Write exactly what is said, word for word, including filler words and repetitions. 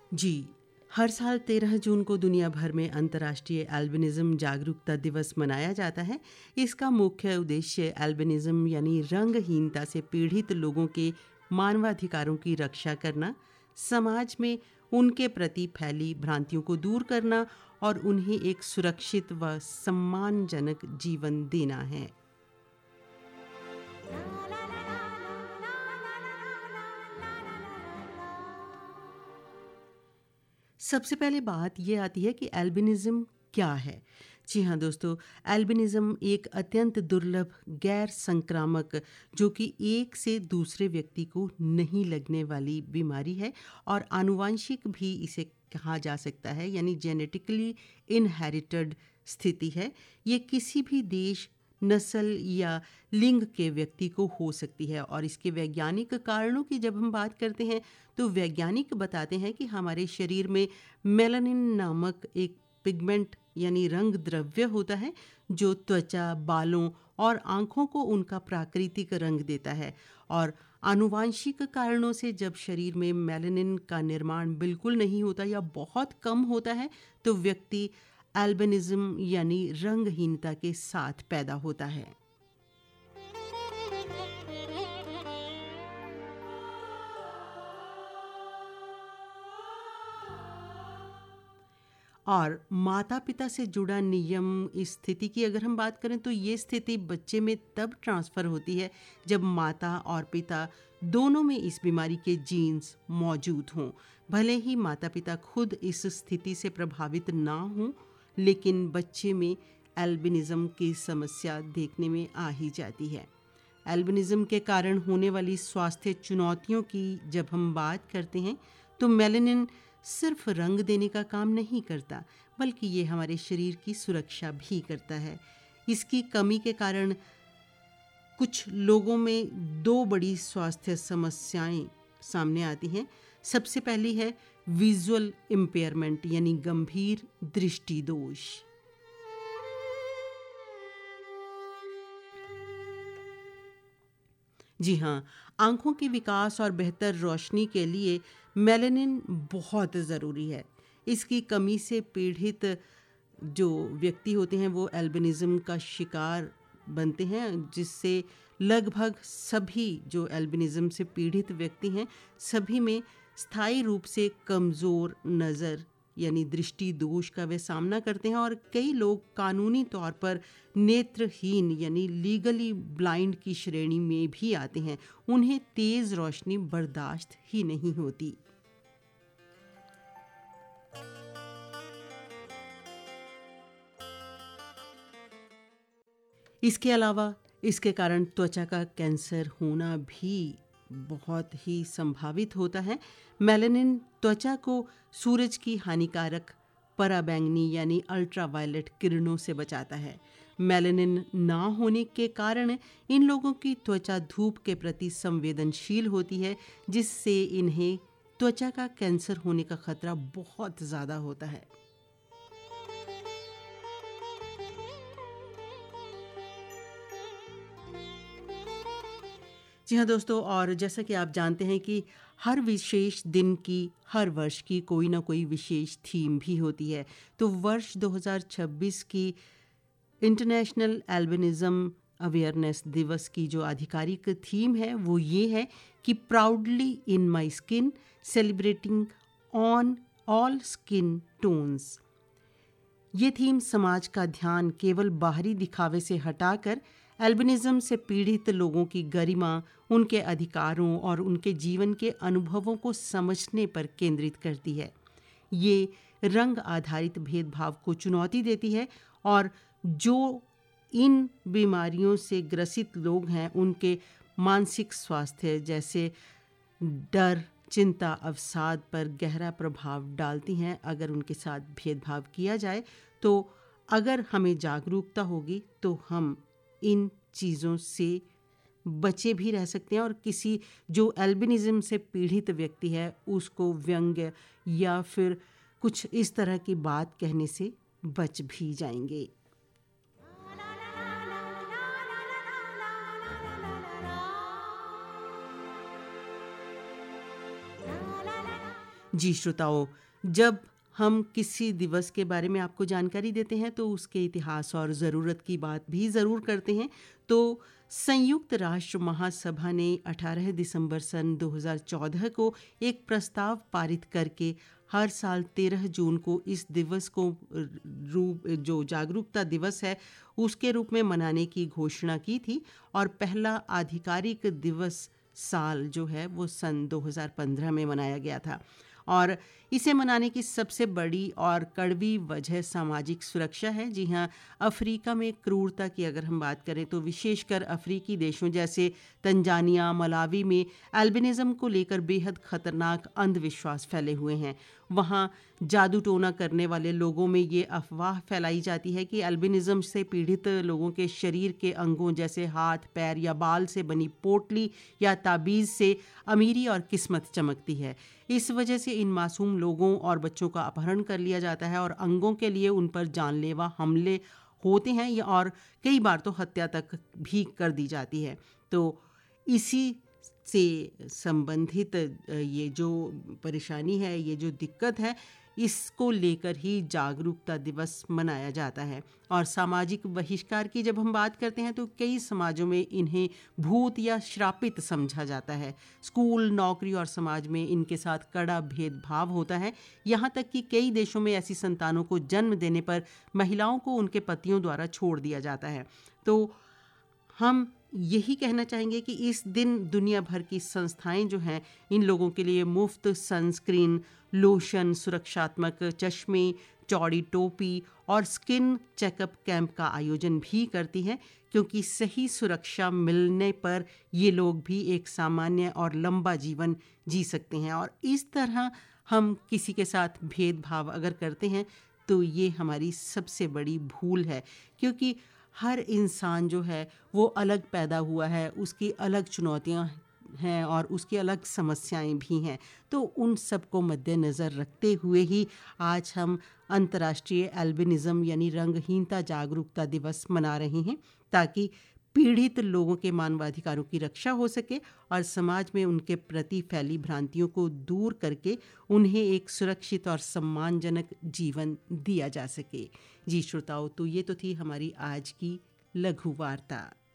जी, हर साल तेरह जून को दुनिया भर में अंतर्राष्ट्रीय एल्बिनिज्म जागरूकता दिवस मनाया जाता है। इसका मुख्य उद्देश्य एल्बिनिज्म यानी रंगहीनता से पीड़ित लोगों के मानवाधिकारों की रक्षा करना, समाज में उनके प्रति फैली भ्रांतियों को दूर करना और उन्हें एक सुरक्षित व सम्मानजनक जीवन देना है। सबसे पहले बात ये आती है कि एल्बिनिज्म क्या है। जी हाँ दोस्तों, एल्बिनिज्म एक अत्यंत दुर्लभ गैर संक्रामक जो कि एक से दूसरे व्यक्ति को नहीं लगने वाली बीमारी है और आनुवांशिक भी इसे कहा जा सकता है, यानी जेनेटिकली इनहेरिटेड स्थिति है। ये किसी भी देश, नस्ल या लिंग के व्यक्ति को हो सकती है और इसके वैज्ञानिक कारणों की जब हम बात करते हैं तो वैज्ञानिक बताते हैं कि हमारे शरीर में मेलानिन नामक एक पिगमेंट यानी रंग द्रव्य होता है जो त्वचा, बालों और आंखों को उनका प्राकृतिक रंग देता है। और आनुवांशिक कारणों से जब शरीर में मेलानिन का निर्माण बिल्कुल नहीं होता या बहुत कम होता है तो व्यक्ति एल्बिनिज्म यानी रंगहीनता के साथ पैदा होता है। और माता पिता से जुड़ा नियम, इस स्थिति की अगर हम बात करें तो ये स्थिति बच्चे में तब ट्रांसफ़र होती है जब माता और पिता दोनों में इस बीमारी के जीन्स मौजूद हों। भले ही माता पिता खुद इस स्थिति से प्रभावित ना हों, लेकिन बच्चे में एल्बिनिज्म की समस्या देखने में आ ही जाती है। एल्बिनिज्म के कारण होने वाली स्वास्थ्य चुनौतियों की जब हम बात करते हैं तो मेलानिन सिर्फ रंग देने का काम नहीं करता, बल्कि ये हमारे शरीर की सुरक्षा भी करता है। इसकी कमी के कारण कुछ लोगों में दो बड़ी स्वास्थ्य समस्याएं सामने आती हैं। सबसे पहली है विजुअल इम्पेयरमेंट यानी गंभीर दृष्टि दोष। जी हाँ, आंखों के विकास और बेहतर रोशनी के लिए मेलानिन बहुत ज़रूरी है। इसकी कमी से पीड़ित जो व्यक्ति होते हैं वो एल्बिनिज्म का शिकार बनते हैं, जिससे लगभग सभी जो एल्बिनिज्म से पीड़ित व्यक्ति हैं सभी में स्थायी रूप से कमज़ोर नज़र यानी दृष्टि दोष का वे सामना करते हैं और कई लोग कानूनी तौर पर नेत्रहीन यानी लीगली ब्लाइंड की श्रेणी में भी आते हैं। उन्हें तेज रोशनी बर्दाश्त ही नहीं होती। इसके अलावा इसके कारण त्वचा का कैंसर होना भी बहुत ही संभावित होता है। मेलानिन त्वचा को सूरज की हानिकारक पराबैंगनी यानी अल्ट्रावायलेट किरणों से बचाता है। मेलानिन ना होने के कारण इन लोगों की त्वचा धूप के प्रति संवेदनशील होती है, जिससे इन्हें त्वचा का कैंसर होने का खतरा बहुत ज़्यादा होता है। जी हाँ दोस्तों, और जैसा कि आप जानते हैं कि हर विशेष दिन की, हर वर्ष की कोई ना कोई विशेष थीम भी होती है। तो वर्ष दो हज़ार छब्बीस की इंटरनेशनल एल्बिनिज्म अवेयरनेस दिवस की जो आधिकारिक थीम है वो ये है कि proudly in my skin, celebrating on all skin tones. ये थीम समाज का ध्यान केवल बाहरी दिखावे से हटाकर एल्बिनिज्म से पीड़ित लोगों की गरिमा, उनके अधिकारों और उनके जीवन के अनुभवों को समझने पर केंद्रित करती है। ये रंग आधारित भेदभाव को चुनौती देती है और जो इन बीमारियों से ग्रसित लोग हैं उनके मानसिक स्वास्थ्य जैसे डर, चिंता, अवसाद पर गहरा प्रभाव डालती हैं। अगर उनके साथ भेदभाव किया जाए तो अगर हमें जागरूकता होगी तो हम इन चीज़ों से बचे भी रह सकते हैं और किसी जो एल्बिनिज्म से पीड़ित व्यक्ति है उसको व्यंग्य या फिर कुछ इस तरह की बात कहने से बच भी जाएंगे। जी श्रोताओं, जब हम किसी दिवस के बारे में आपको जानकारी देते हैं तो उसके इतिहास और ज़रूरत की बात भी ज़रूर करते हैं। तो संयुक्त राष्ट्र महासभा ने अठारह दिसंबर सन दो हज़ार चौदह को एक प्रस्ताव पारित करके हर साल तेरह जून को इस दिवस को रूप जो जागरूकता दिवस है उसके रूप में मनाने की घोषणा की थी। और पहला आधिकारिक दिवस साल जो है वो सन दो हज़ार पंद्रह में मनाया गया था। और इसे मनाने की सबसे बड़ी और कड़वी वजह सामाजिक सुरक्षा है। जी हाँ, अफ्रीका में क्रूरता की अगर हम बात करें तो विशेषकर अफ्रीकी देशों जैसे तंजानिया, मलावी में एल्बिनिज़म को लेकर बेहद खतरनाक अंधविश्वास फैले हुए हैं। वहाँ जादू टोना करने वाले लोगों में ये अफवाह फैलाई जाती है कि एल्बिनिज़म से पीड़ित लोगों के शरीर के अंगों जैसे हाथ, पैर या बाल से बनी पोटली या ताबीज़ से अमीरी और किस्मत चमकती है। इस वजह से इन मासूम लोगों और बच्चों का अपहरण कर लिया जाता है और अंगों के लिए उन पर जानलेवा हमले होते हैं या और कई बार तो हत्या तक भी कर दी जाती है। तो इसी से संबंधित ये जो परेशानी है, ये जो दिक्कत है, इसको लेकर ही जागरूकता दिवस मनाया जाता है। और सामाजिक बहिष्कार की जब हम बात करते हैं तो कई समाजों में इन्हें भूत या श्रापित समझा जाता है। स्कूल, नौकरी और समाज में इनके साथ कड़ा भेदभाव होता है। यहाँ तक कि कई देशों में ऐसी संतानों को जन्म देने पर महिलाओं को उनके पतियों द्वारा छोड़ दिया जाता है। तो हम यही कहना चाहेंगे कि इस दिन दुनिया भर की संस्थाएं जो हैं इन लोगों के लिए मुफ्त सनस्क्रीन, लोशन, सुरक्षात्मक चश्मे, चौड़ी टोपी और स्किन चेकअप कैंप का आयोजन भी करती हैं, क्योंकि सही सुरक्षा मिलने पर ये लोग भी एक सामान्य और लंबा जीवन जी सकते हैं। और इस तरह हम किसी के साथ भेदभाव अगर करते हैं तो ये हमारी सबसे बड़ी भूल है, क्योंकि हर इंसान जो है वो अलग पैदा हुआ है, उसकी अलग चुनौतियां हैं और उसकी अलग समस्याएं भी हैं। तो उन सबको मद्देनज़र रखते हुए ही आज हम अंतर्राष्ट्रीय एल्बिनिज़म यानी रंगहीनता जागरूकता दिवस मना रहे हैं, ताकि पीड़ित लोगों के मानवाधिकारों की रक्षा हो सके और समाज में उनके प्रति फैली भ्रांतियों को दूर करके उन्हें एक सुरक्षित और सम्मानजनक जीवन दिया जा सके। जी श्रोताओं, तो ये तो थी हमारी आज की लघु वार्ता।